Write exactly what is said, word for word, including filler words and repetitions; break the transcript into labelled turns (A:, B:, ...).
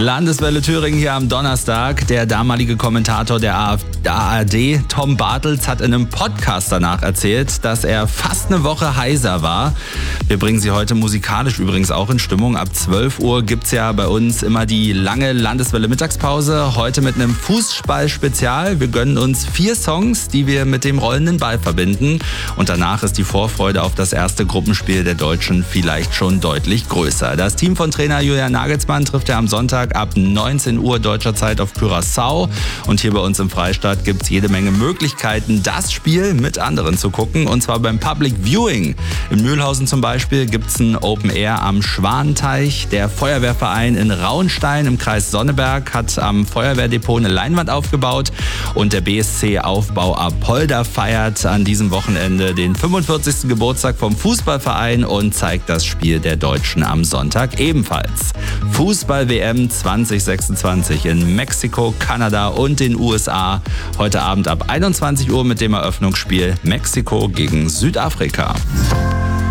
A: Landeswelle Thüringen hier am Donnerstag. Der damalige Kommentator der A R D, Tom Bartels, hat in einem Podcast danach erzählt, dass er fast eine Woche heiser war. Wir bringen Sie heute musikalisch übrigens auch in Stimmung. Ab zwölf Uhr gibt es ja bei uns immer die lange Landeswelle Mittagspause. Heute mit einem Fußball-Spezial. Wir gönnen uns vier Songs, die wir mit dem rollenden Ball verbinden. Und danach ist die Vorfreude auf das erste Gruppenspiel der Deutschen vielleicht schon deutlich größer. Das Team von Trainer Julian Nagelsmann trifft ja am Sonntag ab neunzehn Uhr deutscher Zeit auf Curaçao. Und hier bei uns im Freistaat gibt es jede Menge Möglichkeiten, das Spiel mit anderen zu gucken. Und zwar beim Public Viewing. In Mühlhausen zum Beispiel gibt es ein Open Air am Schwanenteich. Der Feuerwehrverein in Rauenstein im Kreis Sonneberg hat am Feuerwehrdepot eine Leinwand aufgebaut. Und der B S C Aufbau Apolda feiert an diesem Wochenende den fünfundvierzigsten Geburtstag vom Fußballverein und zeigt das Spiel der Deutschen am Sonntag ebenfalls. Fußball-W M zwanzig sechsundzwanzig in Mexiko, Kanada und den U S A. Heute Abend ab einundzwanzig Uhr mit dem Eröffnungsspiel Mexiko gegen Südafrika.